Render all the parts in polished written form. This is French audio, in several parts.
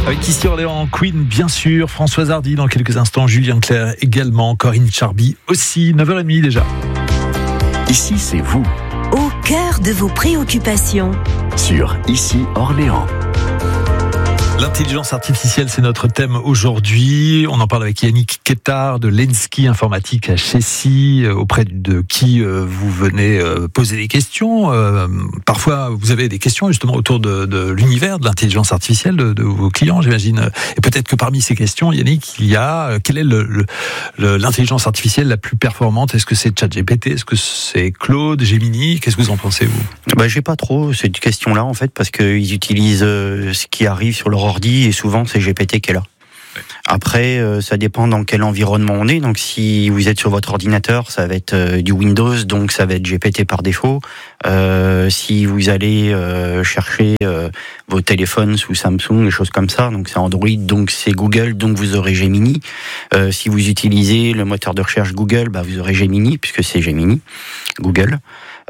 Avec ici Orléans, Queen bien sûr, Françoise Hardy dans quelques instants, Julien Clerc également, Corinne Charby aussi, 9h30 déjà. Ici c'est vous. Au cœur de vos préoccupations. Sur Ici Orléans. L'intelligence artificielle, c'est notre thème aujourd'hui. On en parle avec Yannick Quétard de Lenski Informatique à Chessy, auprès de qui vous venez poser des questions. Parfois, vous avez des questions justement autour de l'univers de l'intelligence artificielle de vos clients, j'imagine. Et peut-être que parmi ces questions, Yannick, il y a quelle est l'intelligence artificielle la plus performante? Est-ce que c'est ChatGPT? Est-ce que c'est Claude, Gemini? Qu'est-ce que vous en pensez, vous? J'ai pas trop cette question-là, en fait, parce qu'ils utilisent ce qui arrive sur leur ordi, et souvent c'est GPT qui est là. Après, ça dépend dans quel environnement on est. Donc, si vous êtes sur votre ordinateur, ça va être du Windows, donc ça va être GPT par défaut. Si vous allez chercher vos téléphones sous Samsung, des choses comme ça, donc c'est Android, donc c'est Google, donc vous aurez Gemini. Si vous utilisez le moteur de recherche Google, vous aurez Gemini, puisque c'est Gemini, Google.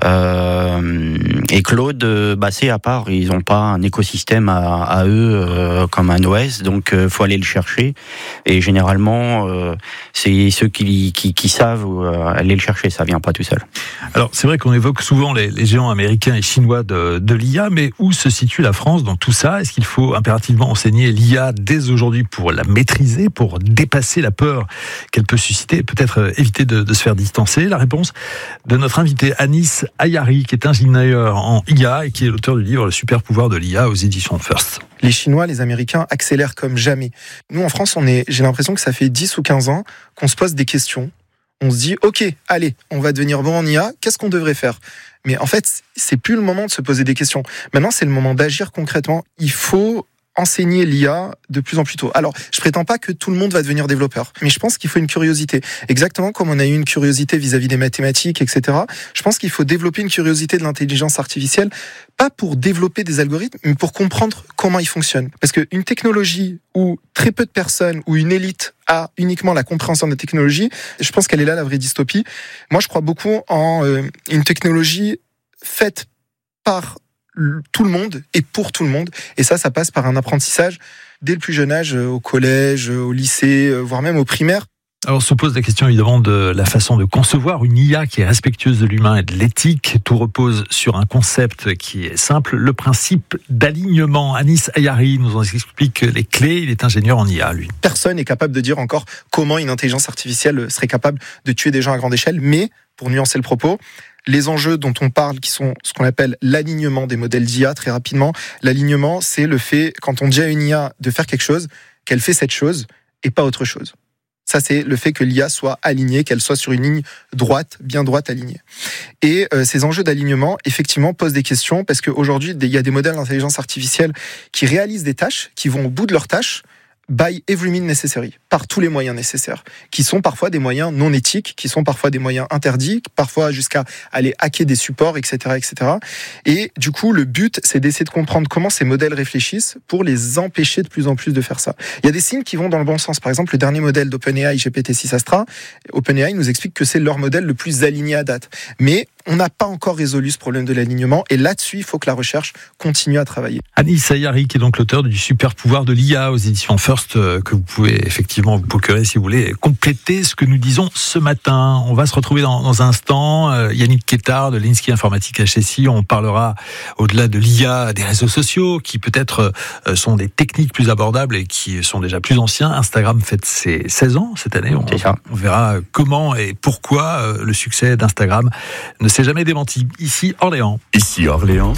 Et Claude, c'est à part, ils n'ont pas un écosystème à eux comme un OS, donc faut aller le chercher. Et généralement, c'est ceux qui savent aller le chercher, ça vient pas tout seul. Alors c'est vrai qu'on évoque souvent les géants américains et chinois de l'IA, mais où se situe la France dans tout ça? Est-ce qu'il faut impérativement enseigner l'IA dès aujourd'hui pour la maîtriser, pour dépasser la peur qu'elle peut susciter, et peut-être éviter de se faire distancer? La réponse de notre invité Anis Ayari, qui est ingénieur en IA et qui est l'auteur du livre Le super pouvoir de l'IA aux éditions First. Les Chinois, les Américains accélèrent comme jamais. Nous, en France, j'ai l'impression que ça fait 10 ou 15 ans qu'on se pose des questions. On se dit, ok, allez, on va devenir bon en IA, qu'est-ce qu'on devrait faire? Mais en fait, c'est plus le moment de se poser des questions. Maintenant, c'est le moment d'agir concrètement. Il faut enseigner l'IA de plus en plus tôt. Alors, je prétends pas que tout le monde va devenir développeur, mais je pense qu'il faut une curiosité. Exactement comme on a eu une curiosité vis-à-vis des mathématiques, etc. Je pense qu'il faut développer une curiosité de l'intelligence artificielle, pas pour développer des algorithmes, mais pour comprendre comment ils fonctionnent. Parce qu'une technologie où très peu de personnes, ou une élite a uniquement la compréhension de la technologie, je pense qu'elle est là la vraie dystopie. Moi, je crois beaucoup en une technologie faite par tout le monde et pour tout le monde. Et ça passe par un apprentissage dès le plus jeune âge, au collège, au lycée, voire même au primaire. Alors se pose la question évidemment de la façon de concevoir une IA qui est respectueuse de l'humain et de l'éthique. Tout repose sur un concept qui est simple, le principe d'alignement. Anis Ayari nous en explique les clés. Il est ingénieur en IA, lui. Personne n'est capable de dire encore comment une intelligence artificielle serait capable de tuer des gens à grande échelle, mais pour nuancer le propos, les enjeux dont on parle, qui sont ce qu'on appelle l'alignement des modèles d'IA, très rapidement. L'alignement, c'est le fait, quand on dit à une IA de faire quelque chose, qu'elle fait cette chose et pas autre chose. Ça, c'est le fait que l'IA soit alignée, qu'elle soit sur une ligne droite, bien droite, alignée. Et ces enjeux d'alignement, effectivement, posent des questions, parce qu'aujourd'hui, il y a des modèles d'intelligence artificielle qui réalisent des tâches, qui vont au bout de leurs tâches, by every means necessary, par tous les moyens nécessaires, qui sont parfois des moyens non éthiques, qui sont parfois des moyens interdits, parfois jusqu'à aller hacker des supports, etc., etc. Et du coup, le but, c'est d'essayer de comprendre comment ces modèles réfléchissent pour les empêcher de plus en plus de faire ça. Il y a des signes qui vont dans le bon sens. Par exemple, le dernier modèle d'OpenAI, GPT-6 Astra, OpenAI nous explique que c'est leur modèle le plus aligné à date. Mais on n'a pas encore résolu ce problème de l'alignement, et là-dessus, il faut que la recherche continue à travailler. Anis Ayari, qui est donc l'auteur du super pouvoir de l'IA aux éditions First, que vous pouvez effectivement vous procurer si vous voulez compléter ce que nous disons ce matin. On va se retrouver dans un instant. Yannick Quétard de Lenski Informatique à Chessy. On parlera au-delà de l'IA des réseaux sociaux qui peut-être sont des techniques plus abordables et qui sont déjà plus anciens. Instagram fête ses 16 ans cette année. On verra comment et pourquoi le succès d'Instagram ne s'est jamais démenti. Ici Orléans. Ici Orléans.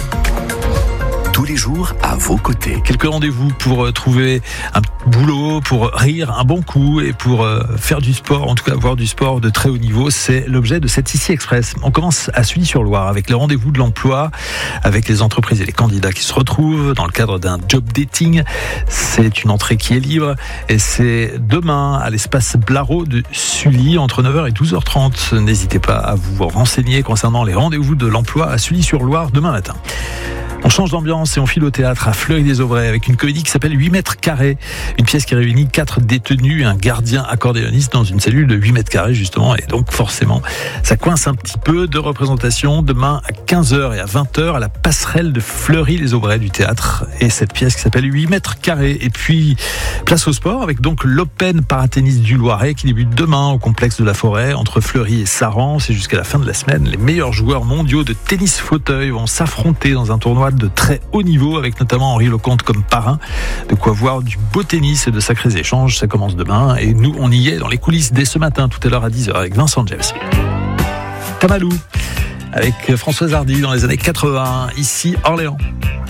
Tous les jours à vos côtés. Quelques rendez-vous pour trouver un boulot, pour rire un bon coup et pour faire du sport, en tout cas avoir du sport de très haut niveau. C'est l'objet de cette Ici Express. On commence à Sully-sur-Loire avec le rendez-vous de l'emploi, avec les entreprises et les candidats qui se retrouvent dans le cadre d'un job dating. C'est une entrée qui est libre et c'est demain à l'espace Blaro de Sully entre 9h et 12h30. N'hésitez pas à vous renseigner concernant les rendez-vous de l'emploi à Sully-sur-Loire demain matin. On change d'ambiance et on file au théâtre à Fleury-les-Aubrais avec une comédie qui s'appelle 8 mètres carrés. Une pièce qui réunit 4 détenus et un gardien accordéoniste dans une cellule de 8 mètres carrés justement. Et donc forcément, ça coince un petit peu. De représentation demain à 15h et à 20h à la passerelle de Fleury-les-Aubrais du théâtre. Et cette pièce qui s'appelle 8 mètres carrés. Et puis, place au sport avec donc l'Open Paratennis du Loiret qui débute demain au complexe de la Forêt entre Fleury et Saran. C'est jusqu'à la fin de la semaine. Les meilleurs joueurs mondiaux de tennis fauteuil vont s'affronter dans un tournoi de très haut niveau avec notamment Henri Lecomte comme parrain. De quoi voir du beau tennis et de sacrés échanges. Ça commence demain et nous on y est dans les coulisses dès ce matin tout à l'heure à 10h avec Vincent James. Tamalou avec Françoise Hardy dans les années 80 ici Orléans.